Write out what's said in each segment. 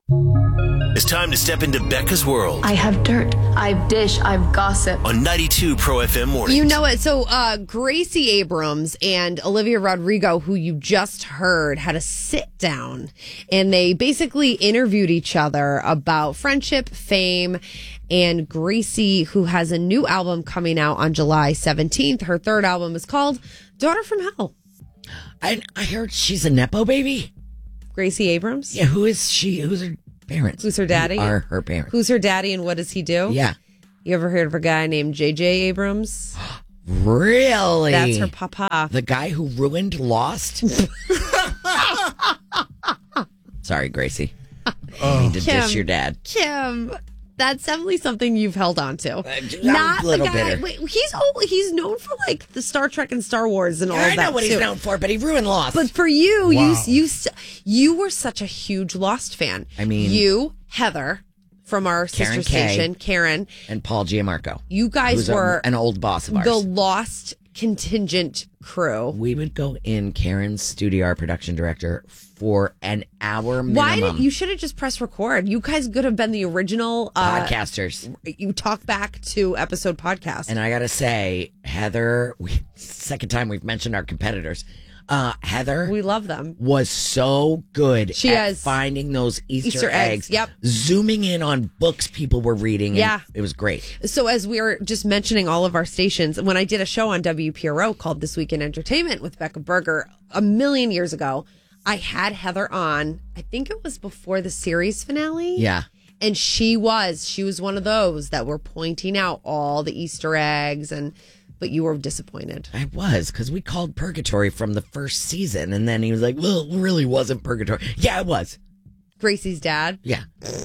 It's time to step into Becca's world. I have dirt. I've dish. I've gossip. On 92 Pro FM Mornings. You know it. So Gracie Abrams and Olivia Rodrigo, who you just heard, had a sit down. And they basically interviewed each other about friendship, fame, and Gracie, who has a new album coming out on July 17th. Her third album is called Daughter from Hell. I heard she's a Nepo baby. Gracie Abrams? Yeah, who is she? Who's her parents? Who's her daddy? Who are her parents? Who's her daddy and what does he do? Yeah. You ever heard of a guy named J.J. Abrams? Really? That's her papa. The guy who ruined Lost? Sorry, Gracie. I need to dish your dad. Kim, that's definitely something you've held on to. Not a little the guy. bitter. Wait, he's known for like the Star Trek and Star Wars and all I that. know what too. he's known for, but he ruined Lost. But for you, you were such a huge Lost fan. I mean, you, Heather, from our sister station, Karen, and Paul Giammarco. You guys were an old boss of ours. The Lost contingent crew. We would go in Karen's studio, our production director, for an hour minimum. Why you should have just pressed record? You guys could have been the original podcasters. You talk back to episode podcast. And I gotta say, Heather, second time we've mentioned our competitors. Heather, we love them. Was so good she at has finding those Easter eggs. Yep. Zooming in on books people were reading. Yeah. It was great. So as we were just mentioning all of our stations, when I did a show on WPRO called This Week in Entertainment with Becca Berger a million years ago, I had Heather on, I think it was before the series finale. Yeah. And she was one of those that were pointing out all the Easter eggs but you were disappointed. I was, because we called Purgatory from the first season, and then he was like, well, it really wasn't Purgatory. Yeah, it was. Gracie's dad? Yeah.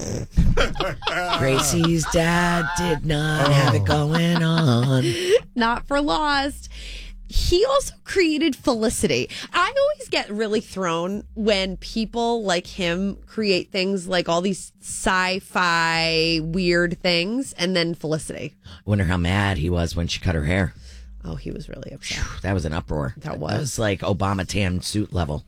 Gracie's dad did not have it going on. Not for Lost. He also created Felicity. I always get really thrown when people like him create things like all these sci-fi weird things and then Felicity. I wonder how mad he was when she cut her hair. Oh, he was really upset. That was an uproar. That was like Obama tan suit level.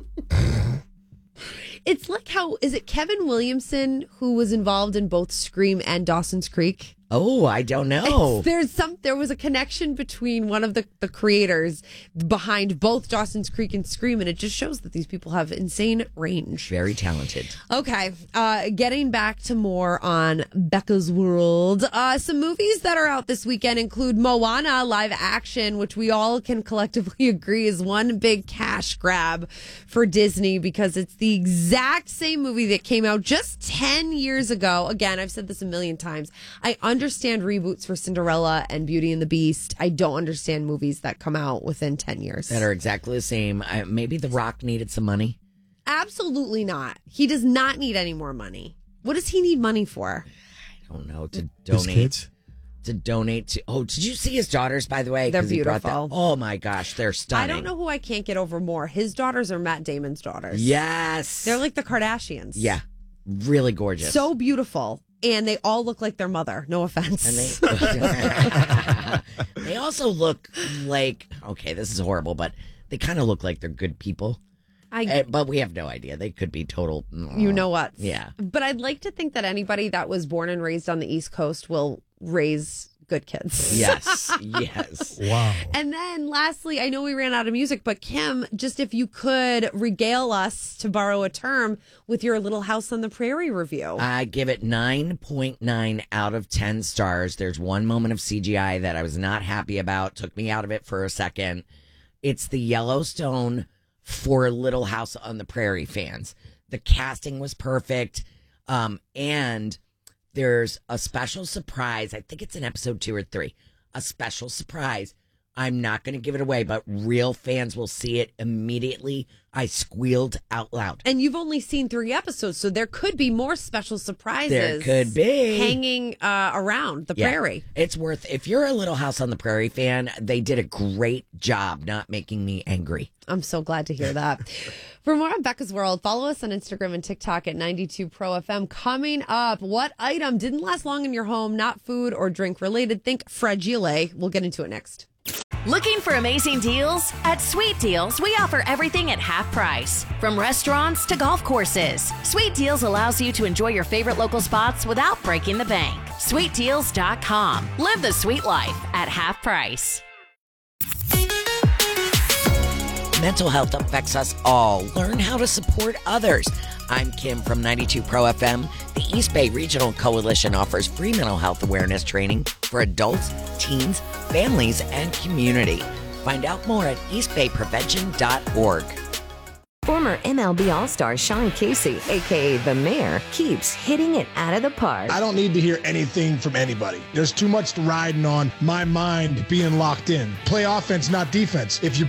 It's like is it Kevin Williamson who was involved in both Scream and Dawson's Creek? Oh, I don't know. There was a connection between one of the creators behind both Dawson's Creek and Scream, and it just shows that these people have insane range. Very talented. Okay, getting back to more on Becca's World. Some movies that are out this weekend include Moana live action, which we all can collectively agree is one big cash grab for Disney because it's the exact same movie that came out just 10 years ago. Again, I've said this a million times. I understand reboots for Cinderella and Beauty and the Beast. I don't understand movies that come out within 10 years. That are exactly the same. Maybe The Rock needed some money. Absolutely not. He does not need any more money. What does he need money for? I don't know. To donate. His kids? To donate to... Oh, did you see his daughters, by the way? They're beautiful. Oh, my gosh. They're stunning. I don't know who I can't get over more. His daughters or Matt Damon's daughters. Yes. They're like the Kardashians. Yeah. Really gorgeous. So beautiful. And they all look like their mother. No offense. And they also look like, okay, this is horrible, but they kind of look like they're good people. But we have no idea. They could be total. You know what? Yeah. But I'd like to think that anybody that was born and raised on the East Coast will raise good kids. Yes. Yes. Wow. And then lastly, I know we ran out of music, but Kim, just if you could regale us, to borrow a term, with your Little House on the Prairie review. I give it 9.9 out of 10 stars. There's one moment of CGI that I was not happy about. Took me out of it for a second. It's the Yellowstone for Little House on the Prairie fans. The casting was perfect. And there's a special surprise. I think it's in episode 2 or 3. A special surprise. I'm not going to give it away, but real fans will see it immediately. I squealed out loud. And you've only seen 3 episodes, so there could be more special surprises. There could be. Hanging around the prairie. It's worth, if you're a Little House on the Prairie fan, they did a great job not making me angry. I'm so glad to hear that. For more on Becca's World, follow us on Instagram and TikTok at 92ProFM. Coming up, what item didn't last long in your home, not food or drink related? Think Fragile. We'll get into it next. Looking for amazing deals? At Sweet Deals, we offer everything at half price. From restaurants to golf courses, Sweet Deals allows you to enjoy your favorite local spots without breaking the bank. SweetDeals.com. Live the sweet life at half price. Mental health affects us all. Learn how to support others. I'm Kim from 92 Pro FM. The East Bay Regional Coalition offers free mental health awareness training for adults, teens, families, and community. Find out more at eastbayprevention.org. Former MLB All-Star Sean Casey, a.k.a. The Mayor, keeps hitting it out of the park. I don't need to hear anything from anybody. There's too much riding on my mind being locked in. Play offense, not defense. If you